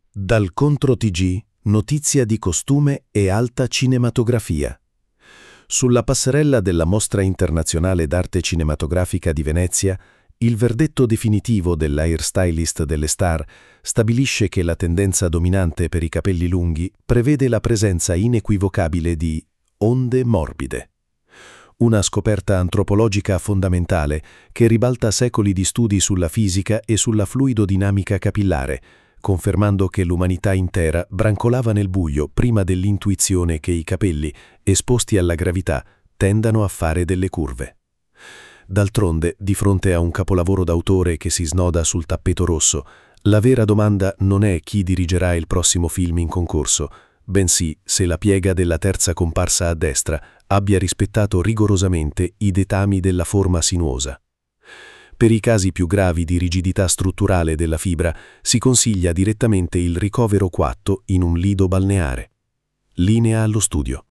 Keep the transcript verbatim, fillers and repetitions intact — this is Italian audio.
Dal Contro T G, notizia di costume e alta cinematografia. Sulla passerella della Mostra Internazionale d'Arte Cinematografica di Venezia, il verdetto definitivo dell'hairstylist delle star stabilisce che la tendenza dominante per i capelli lunghi prevede la presenza inequivocabile di onde morbide. Una scoperta antropologica fondamentale che ribalta secoli di studi sulla fisica e sulla fluidodinamica capillare, confermando che l'umanità intera brancolava nel buio prima dell'intuizione che i capelli, esposti alla gravità, tendano a fare delle curve. D'altronde, di fronte a un capolavoro d'autore che si snoda sul tappeto rosso, la vera domanda non è chi dirigerà il prossimo film in concorso, bensì se la piega della terza comparsa a destra abbia rispettato rigorosamente i dettami della forma sinuosa. Per i casi più gravi di rigidità strutturale della fibra si consiglia direttamente il ricovero coatto in un lido balneare. Linea allo studio.